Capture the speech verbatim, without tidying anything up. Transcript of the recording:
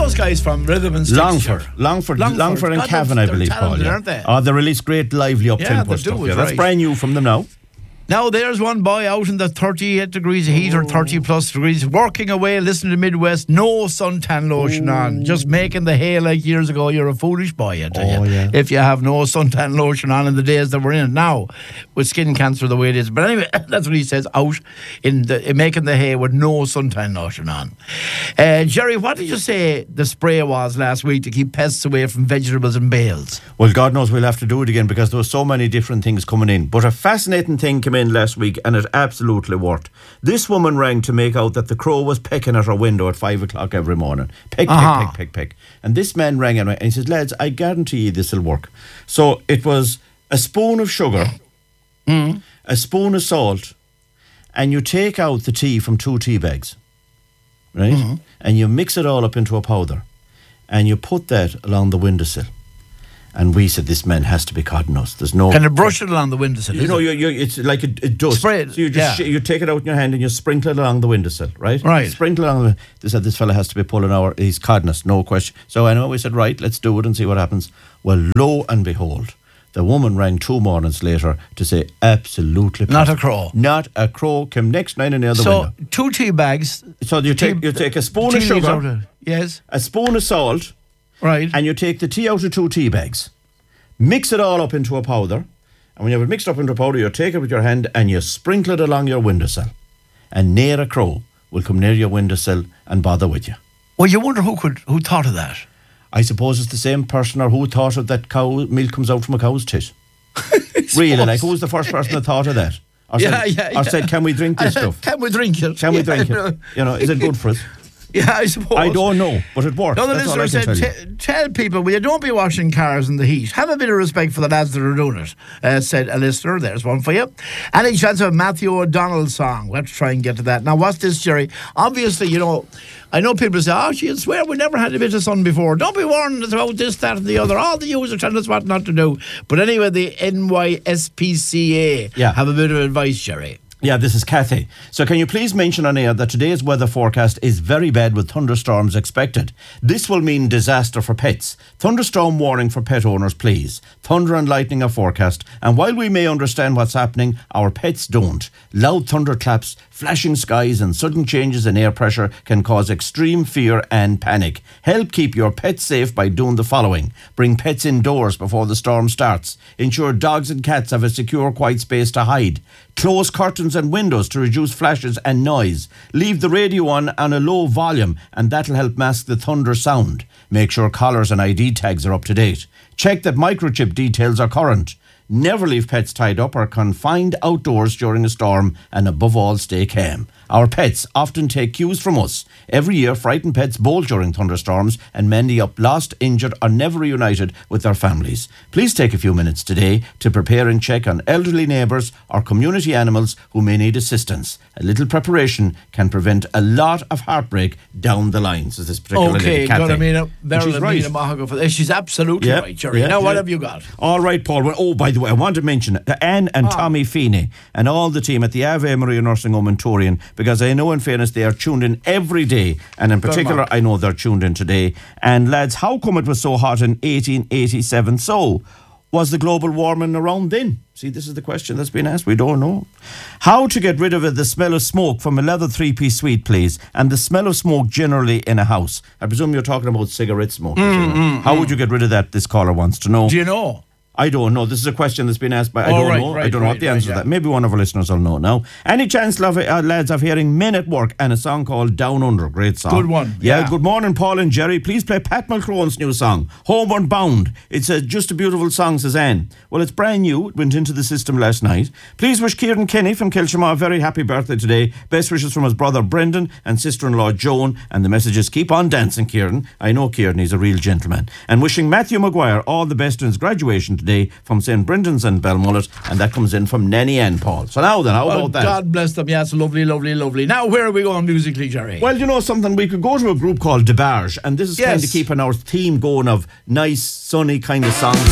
those guys from Rhythm and Sticks? Longford, Longford, Longford, Longford and God, Cavan, they're, I believe, they're Paul. talented, Yeah. aren't they? Oh, they release great lively up Yeah, tempo they stuff. do, Yeah, it's that's right. brand new from them now. Now there's one boy out in the thirty-eight degrees of heat or thirty plus degrees, working away, listening to Midwest, no suntan lotion on, just making the hay like years ago. You're a foolish boy, I tell Oh, you. yeah. If you have no suntan lotion on in the days that we're in now, with skin cancer the way it is. But anyway, that's what he says, out in, the, in making the hay with no suntan lotion on. Uh, Jerry, what did you say the spray was last week to keep pests away from vegetables and bales? Well, God knows we'll have to do it again because there were so many different things coming in. But a fascinating thing came in last week and it absolutely worked. This woman rang to make out that the crow was pecking at her window at five o'clock every morning. Peck, Uh-huh. peck, peck, peck, peck. And this man rang and he says, lads, I guarantee you this will work. So it was a spoon of sugar, Mm. a spoon of salt, and you take out the tea from two tea bags, right? Mm-hmm. And you mix it all up into a powder and you put that along the windowsill. And we said, this man has to be caught in us. There's no... Can you brush it along the windowsill? You is know, it? you you it's like a, a dust. Spray it, So you just yeah. sh- you take it out in your hand and you sprinkle it along the windowsill, right? Right. Sprinkle it along. The, they said this fella has to be pulling our. He's caught us, no question. So I know we said, right, let's do it and see what happens. Well, lo and behold, the woman rang two mornings later to say absolutely Not a perfect. crow. Not a crow came next night in the other So, window. two tea bags. So you take tea- you take a spoon tea of leaves out sugar, of- Yes, a spoon of salt, right. and you take the tea out of two tea bags. Mix it all up into a powder. And when you have it mixed up into a powder, you take it with your hand and you sprinkle it along your windowsill. And near a crow will come near your windowsill and bother with you. Well, you wonder who could who thought of that. I suppose it's the same person or who thought of that cow milk comes out from a cow's tit. Really, like who was the first person that thought of that? Or, Yeah, said, yeah, or yeah. said, can we drink this stuff? Can we drink it? Can we Yeah, drink I know. it? You know, is it good for us? Yeah, I suppose. I don't know, but it works. No, the That's all I listener can said, tell you. "T- tell people, will you don't be washing cars in the heat. Have a bit of respect for the lads that are doing it," uh, said a listener. There's one for you. Any chance of a Matthew O'Donnell song? We'll have to try and get to that. Now, what's this, Jerry? Obviously, you know, I know people say, oh, she swear we never had a bit of sun before. Don't be warning us about this, that, and the other. All the users telling us what not to do. But anyway, the N Y S P C A Yeah. have a bit of advice, Jerry. Yeah, this is Kathy. So can you please mention on air that today's weather forecast is very bad with thunderstorms expected. This will mean disaster for pets. Thunderstorm warning for pet owners, please. Thunder and lightning are forecast. And while we may understand what's happening, our pets don't. Loud thunderclaps, flashing skies and sudden changes in air pressure can cause extreme fear and panic. Help keep your pets safe by doing the following. Bring pets indoors before the storm starts. Ensure dogs and cats have a secure, quiet space to hide. Close curtains and windows to reduce flashes and noise. Leave the radio on on a low volume and that'll help mask the thunder sound. Make sure collars and I D tags are up to date. Check that microchip details are current. Never leave pets tied up or confined outdoors during a storm, and above all, stay calm. Our pets often take cues from us. Every year, frightened pets bolt during thunderstorms and many up lost, injured or never reunited with their families. Please take a few minutes today to prepare and check on elderly neighbours or community animals who may need assistance. A little preparation can prevent a lot of heartbreak down the line, says this particular Okay, lady, Kathy. good. I mean, uh, And Beryl she's and right. Mina Mahago for this. She's absolutely Yeah, right, Jerry. yeah, now, what yeah. have you got? All right, Paul. Well, oh, by the way, I want to mention uh, Anne and Tommy Feeney and all the team at the Ave Maria Nursing Home in Torrian, because I know, in fairness, they are tuned in every day, and in particular, I know they're tuned in today. And lads, how come it was so hot in eighteen eighty-seven? So, was the global warming around then? See, this is the question that's been asked. We don't know. How to get rid of it, the smell of smoke from a leather three-piece suite, please, and the smell of smoke generally in a house. I presume you're talking about cigarette smoke. Mm, How mm, would you get rid of that? This caller wants to know. Do you know? I don't know. This is a question that's been asked by... I Oh, don't right, know. right, I don't know right, what the right, answer to yeah. that. Maybe one of our listeners will know now. Any chance, love, uh, lads, of hearing Men at Work and a song called Down Under? Great song. Good one, Yeah, yeah. good morning, Paul and Jerry. Please play Pat Mulcrone's new song, Homeward Bound. It's a, just a beautiful song, says Anne. Well, it's brand new. It went into the system last night. Please wish Kieran Kenny from Kilshama a very happy birthday today. Best wishes from his brother Brendan and sister-in-law Joan. And the message is, keep on dancing, Kieran. I know Kieran, he's a real gentleman. And wishing Matthew Maguire all the best in his graduation today from Saint Brendan's and Belmullet. And that comes in from Nanny Ann, Paul. So now then, how Well, about that? God bless them. Yes, lovely, lovely, lovely. Now, where are we going musically, Jerry? Well, you know something, we could go to a group called DeBarge, and this is Yes. kind of keeping our theme going of nice, sunny kind of songs.